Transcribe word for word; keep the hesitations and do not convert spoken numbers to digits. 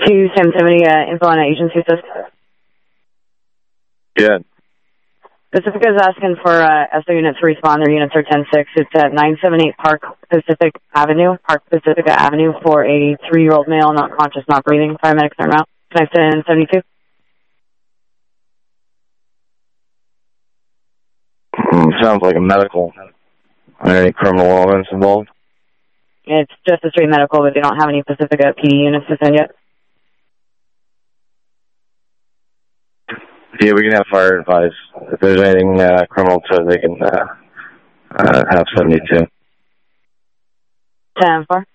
two Sam seventy, uh, info on agency assist. Good. Pacifica is asking for uh, S O units to respond. Their units are ten six. It's at nine seventy-eight Park Pacific Avenue, Park Pacifica Avenue, for a three-year-old male, not conscious, not breathing. Paramedics are out. Connect in seventy-two. Mm, sounds like a medical. Are there any criminal elements involved? It's just a straight medical, but they don't have any Pacifica P D units to send yet. Yeah, we can have fire advise. If there's anything uh, criminal to it, they can uh, uh, have seventy-two. ten four.